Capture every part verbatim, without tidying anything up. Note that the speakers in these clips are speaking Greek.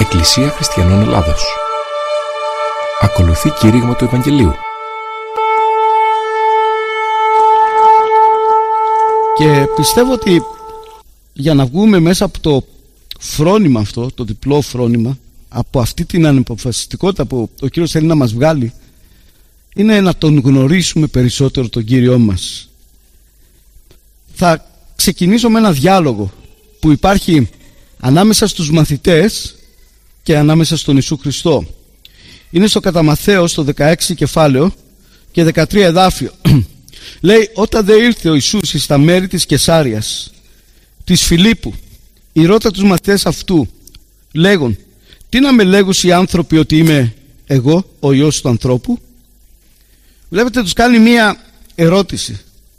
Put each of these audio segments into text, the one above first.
Εκκλησία Χριστιανών Ελλάδος. Ακολουθεί κήρυγμα του Ευαγγελίου. Και πιστεύω ότι για να βγούμε μέσα από το φρόνημα αυτό, το διπλό φρόνημα, από αυτή την ανεποφασιστικότητα που ο Κύριος θέλει να μας βγάλει, είναι να τον γνωρίσουμε περισσότερο τον Κύριό μας. Θα ξεκινήσω με ένα διάλογο που υπάρχει ανάμεσα στους μαθητές και ανάμεσα στον Ιησού Χριστό. Είναι στο κατά Ματθαίος, στο δεκαέξι κεφάλαιο και δεκατρία εδάφιο. Λέει: όταν δε ήρθε ο Ιησούς εις τα μέρη της Κεσάριας της Φιλίππου, ηρώτα τους μαθητές αυτού λέγον: τι να με λέγουν οι άνθρωποι ότι είμαι εγώ ο Υιός του ανθρώπου? Βλέπετε, τους κάνει μία ερώτηση,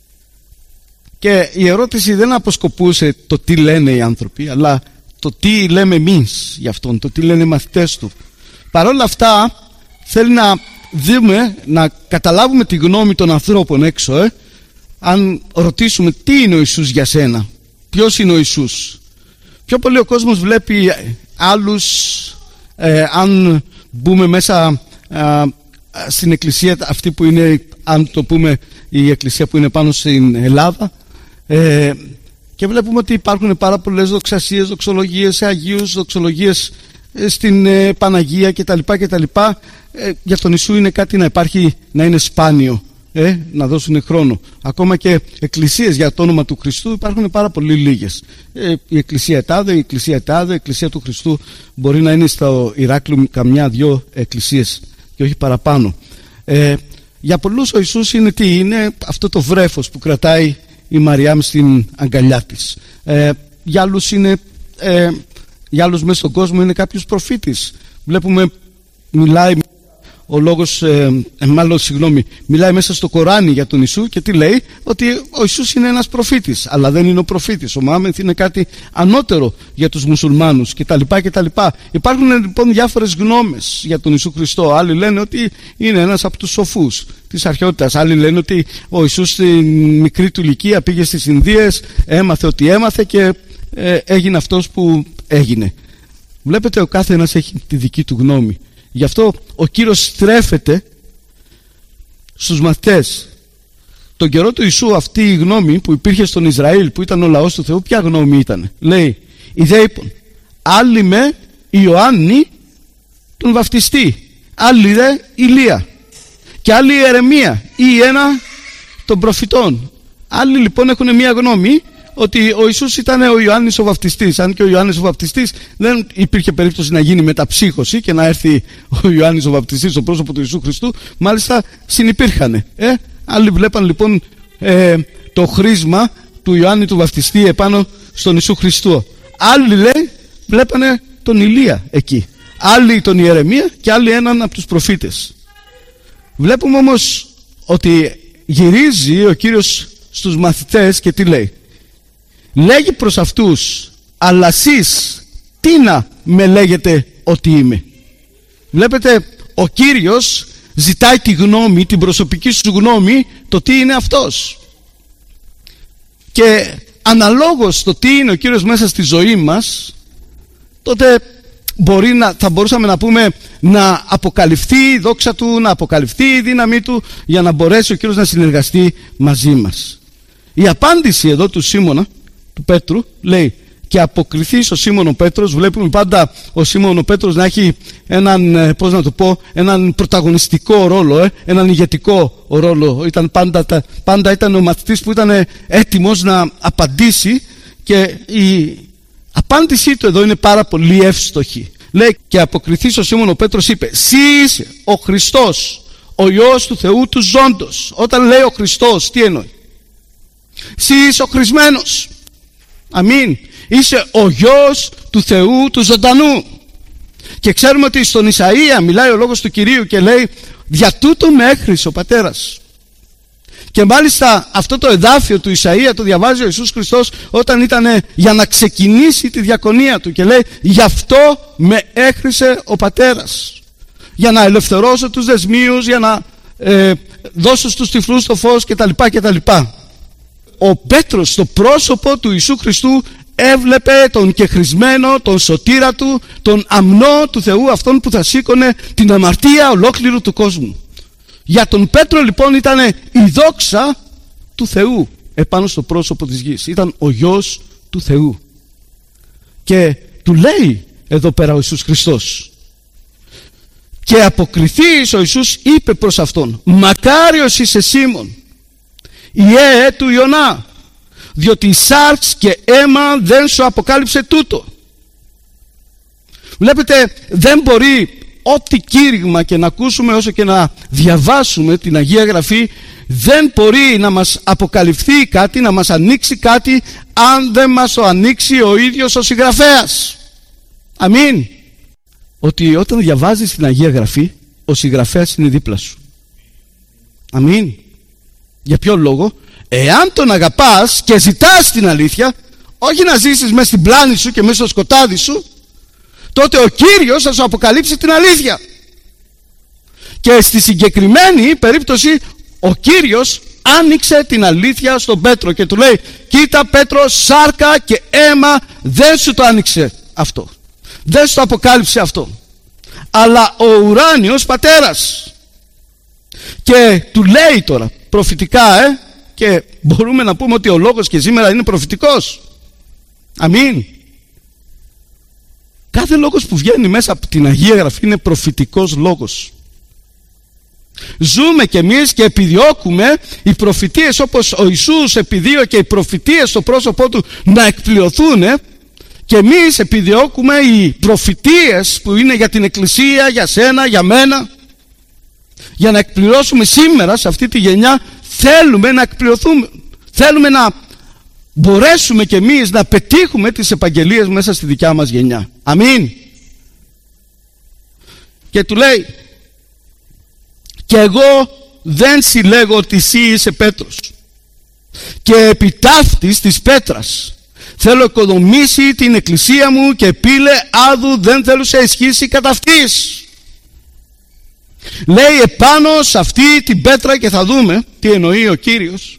και η ερώτηση δεν αποσκοπούσε το τι λένε οι άνθρωποι, αλλά το τι λέμε εμείς για αυτόν, το τι λένε οι μαθητές του. Παρ' όλα αυτά θέλει να δούμε, να καταλάβουμε τη γνώμη των ανθρώπων έξω. ε? Αν ρωτήσουμε τι είναι ο Ιησούς για σένα, ποιος είναι ο Ιησούς. Πιο πολύ ο κόσμος βλέπει άλλους, ε, αν μπούμε μέσα ε, στην εκκλησία αυτή που είναι, αν το πούμε, η εκκλησία που είναι πάνω στην Ελλάδα, ε, και βλέπουμε ότι υπάρχουν πάρα πολλές δοξασίες, δοξολογίες σε Αγίους, δοξολογίες στην ε, Παναγία κτλ. κτλ. Ε, για τον Ιησού είναι κάτι να υπάρχει, να είναι σπάνιο, ε, να δώσουν χρόνο. Ακόμα και εκκλησίες για το όνομα του Χριστού υπάρχουν πάρα πολύ λίγες. Ε, η εκκλησία ετάδε, η εκκλησία ετάδε, η εκκλησία του Χριστού μπορεί να είναι στο Ηράκλειο καμιά-δυο εκκλησίες και όχι παραπάνω. Ε, για πολλούς ο Ιησούς είναι τι? Είναι αυτό το βρέφος που κρατάει η Μαριάμ στην αγκαλιά της. Ε, για άλλους είναι... Ε, για άλλους μέσα στον κόσμο είναι κάποιος προφήτης. Βλέπουμε, μιλάει ο λόγος, ε, ε, μάλλον συγγνώμη, μιλάει μέσα στο Κοράνι για τον Ιησού και τι λέει? Ότι ο Ιησούς είναι ένας προφήτης, αλλά δεν είναι ο προφήτης. Ο Μωάμεθ είναι κάτι ανώτερο για τους μουσουλμάνους κτλ. κτλ. Υπάρχουν λοιπόν διάφορες γνώμες για τον Ιησού Χριστό. Άλλοι λένε ότι είναι ένας από τους σοφούς της αρχαιότητας. Άλλοι λένε ότι ο Ιησούς στην μικρή του ηλικία πήγε στις Ινδίες, έμαθε ό,τι έμαθε και ε, έγινε αυτός που έγινε. Βλέπετε, ο κάθε ένας έχει τη δική του γνώμη. Γι' αυτό ο Κύριος στρέφεται στους μαθητές. Τον καιρό του Ιησού αυτή η γνώμη που υπήρχε στον Ισραήλ, που ήταν ο λαός του Θεού, ποια γνώμη ήταν? Λέει: ιδέ είπων, άλλοι με Ιωάννη τον βαφτιστή, άλλοι δε Ηλία, και άλλοι Ιερεμία ή ένα των προφητών. Άλλοι λοιπόν έχουν μια γνώμη ότι ο Ιησούς ήταν ο Ιωάννης ο Βαπτιστής. Αν και ο Ιωάννης ο Βαπτιστής δεν υπήρχε περίπτωση να γίνει μεταψύχωση και να έρθει ο Ιωάννης ο Βαπτιστής στο πρόσωπο του Ιησού Χριστού. Μάλιστα συνυπήρχανε. Ε? Άλλοι βλέπαν λοιπόν ε, το χρήσμα του Ιωάννη του Βαπτιστή επάνω στον Ιησού Χριστό. Άλλοι λέει βλέπανε τον Ηλία εκεί. Άλλοι τον Ιερεμία και άλλοι έναν από τους προφήτες. Βλέπουμε όμως ότι γυρίζει ο Κύριος στους μαθητές και τι λέει? Λέγει προς αυτούς: αλλά εσείς τι να με λέγετε ότι είμαι? Βλέπετε, ο Κύριος ζητάει τη γνώμη, την προσωπική σου γνώμη, το τι είναι αυτός. Και αναλόγως το τι είναι ο Κύριος μέσα στη ζωή μας, τότε μπορεί να, θα μπορούσαμε να πούμε, να αποκαλυφθεί η δόξα του, να αποκαλυφθεί η δύναμή του, για να μπορέσει ο Κύριος να συνεργαστεί μαζί μας. Η απάντηση εδώ του Σίμωνα, του Πέτρου, λέει: και αποκριθείς ο Σίμων ο Πέτρος. Βλέπουμε πάντα ο Σίμων ο Πέτρος να έχει έναν, πώς να το πω, έναν πρωταγωνιστικό ρόλο, ε, έναν ηγετικό ρόλο. Ήταν πάντα, πάντα ήταν ο μαθητής που ήταν έτοιμος να απαντήσει, και η απάντησή του εδώ είναι πάρα πολύ εύστοχη. Λέει: και αποκριθείς ο Σίμων ο Πέτρος είπε: «Συ είσαι ο Χριστός, ο Υιός του Θεού του ζώντος». Όταν λέει ο Χριστός, τι εννοεί? «Συ είσαι ο χρησμένος». Αμήν. Είσαι ο Υιός του Θεού του ζωντανού. Και ξέρουμε ότι στον Ισαΐα μιλάει ο λόγος του Κυρίου και λέει: «Δια τούτο με έχρισε ο πατέρας». Και μάλιστα αυτό το εδάφιο του Ισαΐα το διαβάζει ο Ιησούς Χριστός όταν ήταν για να ξεκινήσει τη διακονία του και λέει: «Γι' αυτό με έχρισε ο πατέρας, για να ελευθερώσω τους δεσμίους, για να ε, δώσω στους τυφλούς το φως» κτλ. κτλ. Ο Πέτρος στο πρόσωπο του Ιησού Χριστού έβλεπε τον κεχρισμένο, τον σωτήρα του, τον αμνό του Θεού, αυτόν που θα σήκωνε την αμαρτία ολόκληρου του κόσμου. Για τον Πέτρο λοιπόν ήταν η δόξα του Θεού επάνω στο πρόσωπο της γης. Ήταν ο γιος του Θεού. Και του λέει εδώ πέρα ο Ιησούς Χριστός, και αποκριθείς ο Ιησούς είπε προς αυτόν, μακάριος είσαι Σίμων, ιέ του Ιωνά, διότι σάρξ και αίμα δεν σου αποκάλυψε τούτο. Βλέπετε, δεν μπορεί ό,τι κήρυγμα και να ακούσουμε, όσο και να διαβάσουμε την Αγία Γραφή, δεν μπορεί να μας αποκαλυφθεί κάτι, να μας ανοίξει κάτι, αν δεν μας το ανοίξει ο ίδιος ο συγγραφέας. Αμήν. Ότι όταν διαβάζεις την Αγία Γραφή, ο συγγραφέας είναι δίπλα σου. Αμήν. Για ποιο λόγο? Εάν τον αγαπάς και ζητάς την αλήθεια, όχι να ζήσεις μέσα στην πλάνη σου και μέσα στο σκοτάδι σου, τότε ο Κύριος θα σου αποκαλύψει την αλήθεια. Και στη συγκεκριμένη περίπτωση ο Κύριος άνοιξε την αλήθεια στον Πέτρο και του λέει, κοίτα Πέτρο, σάρκα και αίμα δεν σου το άνοιξε αυτό, δεν σου το αποκάλυψε αυτό, αλλά ο ουράνιος πατέρας. Και του λέει τώρα προφητικά, ε, και μπορούμε να πούμε ότι ο λόγος και σήμερα είναι προφητικός. Αμήν. Κάθε λόγος που βγαίνει μέσα από την Αγία Γραφή είναι προφητικός λόγος. Ζούμε κι εμείς και επιδιώκουμε οι προφητείες, όπως ο Ιησούς επιδίωκε οι προφητείες στο πρόσωπό του να εκπληρωθούν, και εμείς επιδιώκουμε οι προφητείες που είναι για την Εκκλησία, για σένα, για μένα, για να εκπληρώσουμε σήμερα σε αυτή τη γενιά. Θέλουμε να εκπληρωθούμε, θέλουμε να μπορέσουμε κι εμείς να πετύχουμε τις επαγγελίες μέσα στη δικιά μας γενιά. Αμήν. Και του λέει, και εγώ δεν συλλέγω ότι εσύ είσαι Πέτρος, και επί ταύτης της πέτρας θέλω οικοδομήσει την εκκλησία μου, και πύλε άδου δεν θέλω σε ισχύσει κατά αυτής. Λέει επάνω σε αυτή την πέτρα, και θα δούμε τι εννοεί ο Κύριος,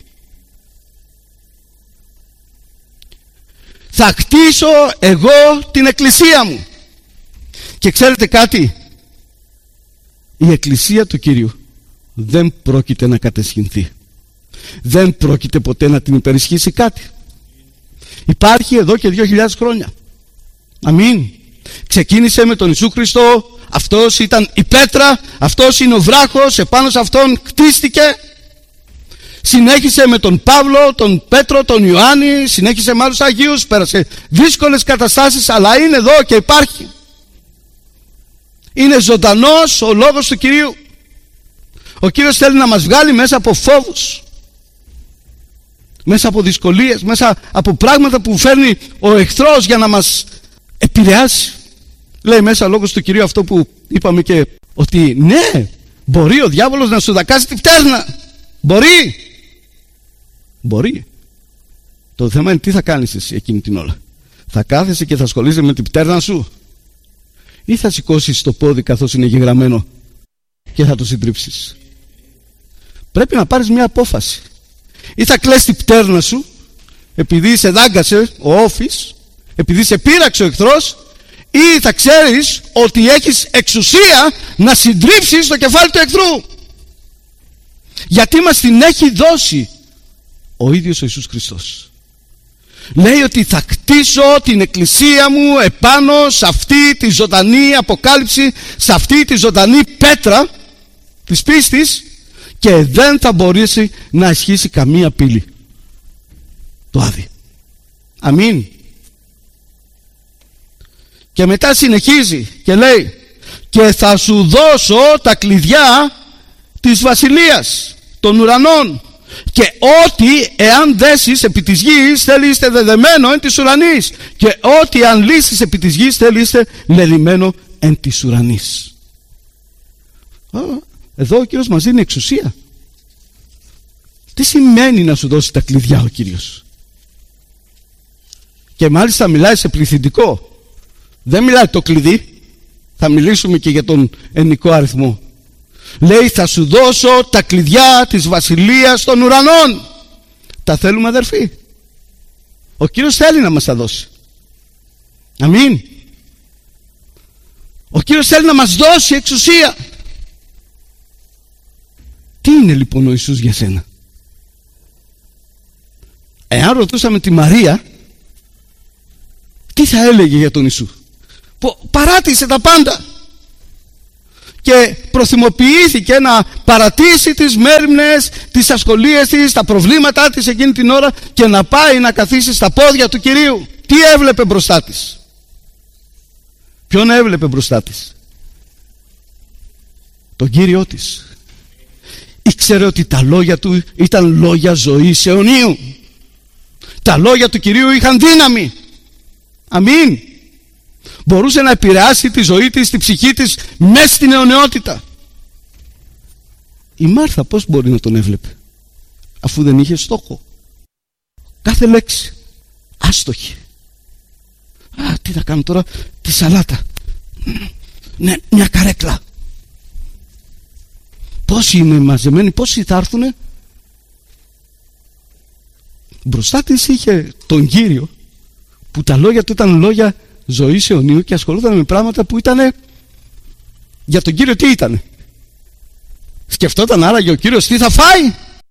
θα χτίσω εγώ την εκκλησία μου. Και ξέρετε κάτι, η εκκλησία του Κύριου δεν πρόκειται να κατεσχυνθεί, δεν πρόκειται ποτέ να την υπερισχύσει κάτι. Υπάρχει εδώ και δύο χιλιάδες χρόνια. Αμήν. Ξεκίνησε με τον Ιησού Χριστό, αυτός ήταν η πέτρα, αυτός είναι ο βράχος, επάνω σε αυτόν χτίστηκε. Συνέχισε με τον Παύλο, τον Πέτρο, τον Ιωάννη, συνέχισε με άλλους Αγίους, πέρασε δύσκολες καταστάσεις, αλλά είναι εδώ και υπάρχει. Είναι ζωντανός ο λόγος του Κυρίου. Ο Κύριος θέλει να μας βγάλει μέσα από φόβους, μέσα από δυσκολίες, μέσα από πράγματα που φέρνει ο εχθρός για να μας επηρεάσει. Λέει μέσα λόγος του Κυρίου αυτό που είπαμε, και ότι ναι, μπορεί ο διάβολος να σου δακάσει τη πτέρνα. Μπορεί. Μπορεί. Το θέμα είναι τι θα κάνεις εσύ εκείνη την ώρα. Θα κάθεσαι και θα ασχολείσαι με την πτέρνα σου, ή θα σηκώσεις το πόδι καθώς είναι γεγραμμένο και θα το συντρίψεις? Πρέπει να πάρεις μια απόφαση. Ή θα κλαις την πτέρνα σου επειδή σε δάγκασε ο όφης, επειδή σε πείραξε ο εχθρός, ή θα ξέρεις ότι έχεις εξουσία να συντρίψεις το κεφάλι του εχθρού, γιατί μας την έχει δώσει ο ίδιος ο Ιησούς Χριστός. Λέει ότι θα κτίσω την εκκλησία μου επάνω σε αυτή τη ζωντανή αποκάλυψη, σε αυτή τη ζωντανή πέτρα της πίστης, και δεν θα μπορέσει να ισχύσει καμία πύλη. Το άδει. Αμήν. Και μετά συνεχίζει και λέει, και θα σου δώσω τα κλειδιά της βασιλείας των ουρανών, και ό,τι εάν δέσεις επί της γης θέλει είστε δεδεμένο εν της ουρανής, και ό,τι αν λύσεις επί της γης θέλει είστε λεδημένο εν της ουρανής. Εδώ ο Κύριος μας δίνει εξουσία. Τι σημαίνει να σου δώσει τα κλειδιά ο Κύριος? Και μάλιστα μιλάει σε πληθυντικό. Δεν μιλάει το κλειδί. Θα μιλήσουμε και για τον ενικό αριθμό. Λέει θα σου δώσω τα κλειδιά της βασιλείας των ουρανών. Τα θέλουμε, αδερφοί? Ο Κύριος θέλει να μας τα δώσει. Αμήν. Ο Κύριος θέλει να μας δώσει εξουσία. Τι είναι λοιπόν ο Ιησούς για σένα? Εάν ρωτούσαμε τη Μαρία, τι θα έλεγε για τον Ιησού? Παράτησε τα πάντα και προθυμοποιήθηκε να παρατήσει τις μέριμνες, τις ασχολίες της, τα προβλήματά της εκείνη την ώρα και να πάει να καθίσει στα πόδια του Κυρίου. Τι έβλεπε μπροστά της? Ποιον έβλεπε μπροστά της? Τον Κύριό της. Ήξερε ότι τα λόγια του ήταν λόγια ζωής αιωνίου. Τα λόγια του Κυρίου είχαν δύναμη. Αμήν. Μπορούσε να επηρεάσει τη ζωή της, τη ψυχή της μέσα στην αιωνιότητα. Η Μάρθα πώς μπορεί να τον έβλεπε, αφού δεν είχε στόχο? Κάθε λέξη άστοχη. Α, τι θα κάνω τώρα? Τη σαλάτα. Ναι, μια καρέκλα. Πόσοι είναι μαζεμένοι, πόσοι θα έρθουνε? Μπροστά της είχε τον Κύριο, που τα λόγια του ήταν λόγια ζωής αιωνίου και ασχολούταν με πράγματα που ήταν για τον Κύριο. Τι ήτανε? Σκεφτόταν άραγε ο Κύριος τι θα φάει?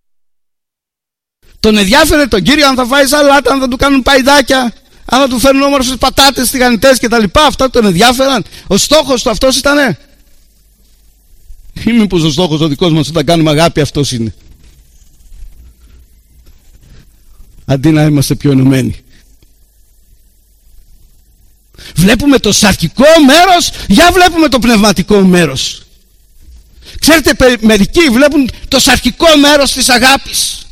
Τον ενδιάφερε τον Κύριο αν θα φάει σαλάτα, αν θα του κάνουν παϊδάκια, αν θα του φέρουν όμορφες πατάτες, τηγανιτές και τα λοιπά? Αυτά τον ενδιάφεραν? Ο στόχος του αυτός ήτανε? Ή μήπως ο στόχος ο δικός μας όταν κάνουμε αγάπη αυτός είναι? Αντί να είμαστε πιο ενωμένοι. Βλέπουμε το σαρκικό μέρος, για βλέπουμε το πνευματικό μέρος. Ξέρετε, μερικοί βλέπουν το σαρκικό μέρος της αγάπης.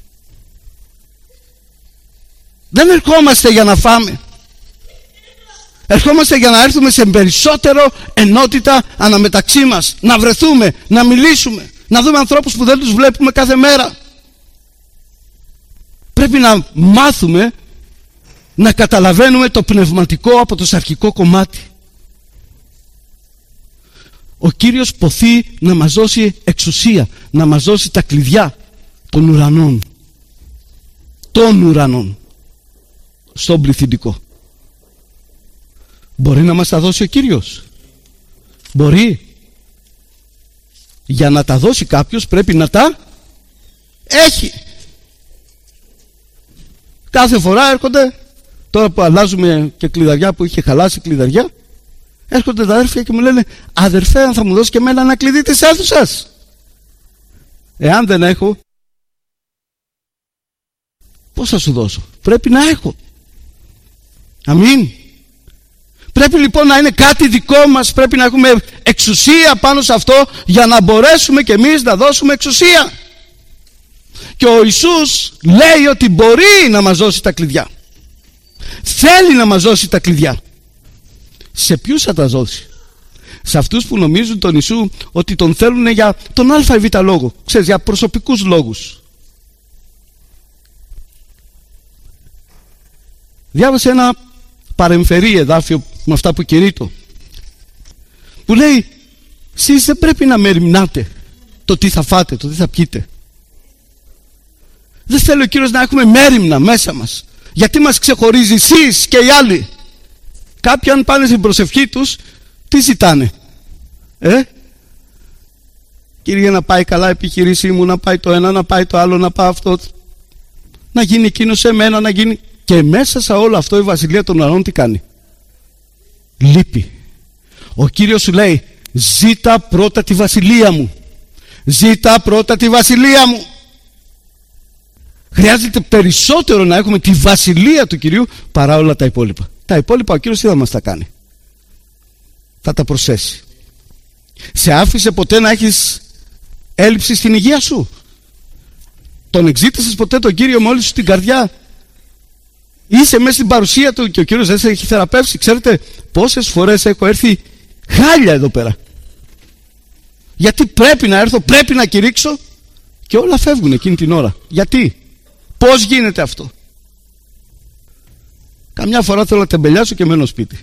Δεν ερχόμαστε για να φάμε. Ερχόμαστε για να έρθουμε σε περισσότερο ενότητα αναμεταξύ μας. Να βρεθούμε, να μιλήσουμε, να δούμε ανθρώπους που δεν τους βλέπουμε κάθε μέρα. Πρέπει να μάθουμε να καταλαβαίνουμε το πνευματικό από το σαρκικό κομμάτι. Ο Κύριος ποθεί να μας δώσει εξουσία, να μας δώσει τα κλειδιά των ουρανών. Των ουρανών. Στον πληθυντικό. Μπορεί να μας τα δώσει ο Κύριος? Μπορεί. Για να τα δώσει κάποιος πρέπει να τα έχει. Κάθε φορά έρχονται, τώρα που αλλάζουμε και κλειδαριά, που είχε χαλάσει κλειδαριά, έρχονται τα αδέρφια και μου λένε, αδερφέ, αν θα μου δώσει και εμένα ένα κλειδί της αίθουσας? Εάν δεν έχω, πώς θα σου δώσω? Πρέπει να έχω. Αμήν. Πρέπει λοιπόν να είναι κάτι δικό μας, πρέπει να έχουμε εξουσία πάνω σε αυτό για να μπορέσουμε και εμείς να δώσουμε εξουσία. Και ο Ιησούς λέει ότι μπορεί να μας δώσει τα κλειδιά. Θέλει να μας δώσει τα κλειδιά. Σε ποιους θα τα δώσει? Σε αυτούς που νομίζουν τον Ιησού ότι τον θέλουν για τον α ή β λόγο, ξέρεις, για προσωπικούς λόγους. Διάβασε ένα παρεμφερή εδάφιο με αυτά που κηρύττω, που λέει, εσείς δεν πρέπει να μεριμνάτε το τι θα φάτε, το τι θα πιείτε. Δεν θέλει ο Κύριος να έχουμε μέριμνα μέσα μας, γιατί μας ξεχωρίζει εσείς και οι άλλοι. Κάποιοι αν πάνε στην προσευχή τους, τι ζητάνε? Ε? Κύριε, να πάει καλά η επιχείρησή μου, να πάει το ένα, να πάει το άλλο, να πάει αυτό, να γίνει εκείνο σε μένα, να γίνει... Και μέσα σε όλο αυτό η βασιλεία των ουρανών τι κάνει? Λείπει. Ο Κύριος σου λέει, ζήτα πρώτα τη βασιλεία μου. Ζήτα πρώτα τη βασιλεία μου. Χρειάζεται περισσότερο να έχουμε τη βασιλεία του Κυρίου παρά όλα τα υπόλοιπα. Τα υπόλοιπα ο Κύριος τι θα μας τα κάνει? Θα τα προσθέσει. Σε άφησε ποτέ να έχεις έλλειψη στην υγεία σου? Τον εξήτησες ποτέ τον Κύριο με όλη σου την καρδιά? Είσαι μέσα στην παρουσία του και ο Κύριος δεν σε έχει θεραπεύσει? Ξέρετε πόσες φορές έχω έρθει χάλια εδώ πέρα, γιατί πρέπει να έρθω, πρέπει να κηρύξω, και όλα φεύγουν εκείνη την ώρα. Γιατί? Πώς γίνεται αυτό? Καμιά φορά θέλω να τεμπελιάσω και μένω σπίτι,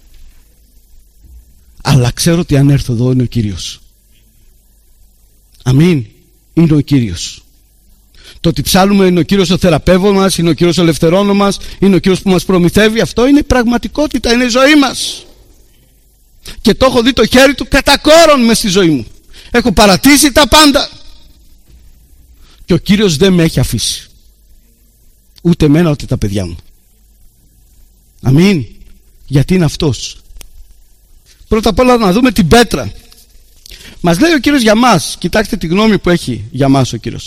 αλλά ξέρω ότι αν έρθω εδώ είναι ο Κύριος. Αμήν. Είναι ο Κύριος. Το ότι ψάλουμε είναι ο Κύριος ο θεραπεύων μας, είναι ο Κύριος ο ελευθερώνων μας, είναι ο Κύριος που μας προμηθεύει, αυτό είναι πραγματικότητα, είναι η ζωή μας. Και το έχω δει το χέρι του κατά κόρον μες στη ζωή μου. Έχω παρατήσει τα πάντα. Και ο Κύριος δεν με έχει αφήσει. Ούτε εμένα ούτε τα παιδιά μου. Αμήν. Γιατί είναι αυτός. Πρώτα απ' όλα να δούμε την πέτρα. Μας λέει ο Κύριος για μας. Κοιτάξτε τη γνώμη που έχει για μας ο Κύριος.